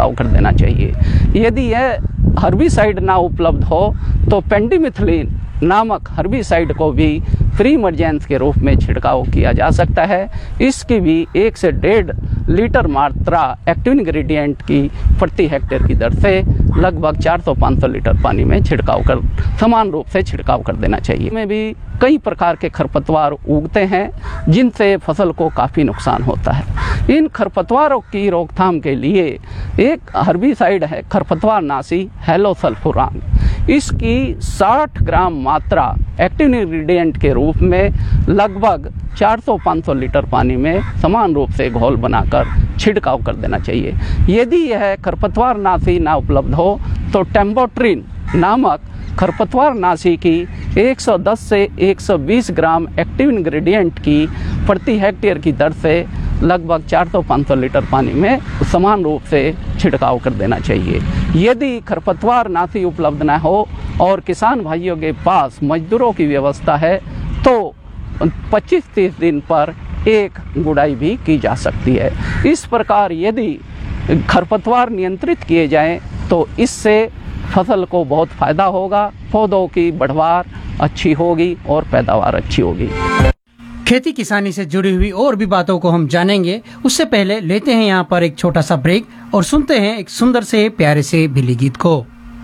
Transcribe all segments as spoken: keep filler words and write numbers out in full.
छिड़काव कर देना चाहिए। यदि यह हर्बिसाइड ना उपलब्ध हो तो पेंडिमिथलिन नामक हर्बिसाइड को भी फ्री इमरजेंस के रूप में छिड़काव किया जा सकता है। इसकी भी एक से डेढ़ लीटर मात्रा एक्टिव इंग्रेडिएंट की प्रति हेक्टेयर की दर से लगभग चार सौ पाँच सौ लीटर पानी में छिड़काव कर समान रूप से छिड़काव कर देना चाहिए। में भी कई प्रकार के खरपतवार उगते हैं जिनसे फसल को काफ़ी नुकसान होता है। इन खरपतवारों की रोकथाम के लिए एक हर्बिसाइड है खरपतवारनाशी हेलोसल्फुरान। इसकी साठ ग्राम मात्रा एक्टिव इंग्रेडिएंट के रूप में लगभग चार सौ पाँच सौ लीटर पानी में समान रूप से घोल बनाकर छिड़काव कर देना चाहिए। यदि यह खरपतवारनाशी ना उपलब्ध हो तो टेम्बोट्रिन नामक खरपतवारनाशी की एक सौ दस से एक सौ बीस ग्राम एक्टिव इंग्रेडिएंट की प्रति हेक्टेयर की दर से लगभग चार सौ पाँच सौ लीटर पानी में समान रूप से छिड़काव कर देना चाहिए। यदि खरपतवारनाशी उपलब्ध न हो और किसान भाइयों के पास मजदूरों की व्यवस्था है तो पच्चीस तीस दिन पर एक गुड़ाई भी की जा सकती है। इस प्रकार यदि खरपतवार नियंत्रित किए जाएं तो इससे फसल को बहुत फायदा होगा, पौधों की बढ़वार अच्छी होगी और पैदावार अच्छी होगी। खेती किसानी से जुड़ी हुई और भी बातों को हम जानेंगे, उससे पहले लेते हैं यहाँ पर एक छोटा सा ब्रेक और सुनते हैं एक सुंदर से प्यारे से भीली गीत को।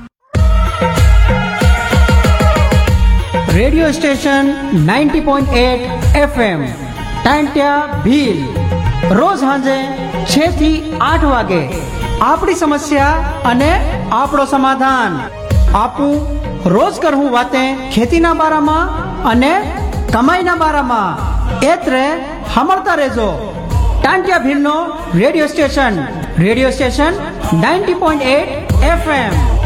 रेडियो स्टेशन नब्बे पॉइंट आठ एफएम टांट्या भील रोज हांजे छह થી આઠ વાગે આપણી સમસ્યા અને આપણો સમાધાન આપું રોજ કરવું વાતે ખેતીના બારામાં અને કમાઈના બારામાં એત્રે હમરતા રહેજો Tantya भीलનો radio station radio station નબ્બે point આઠ એફએમ।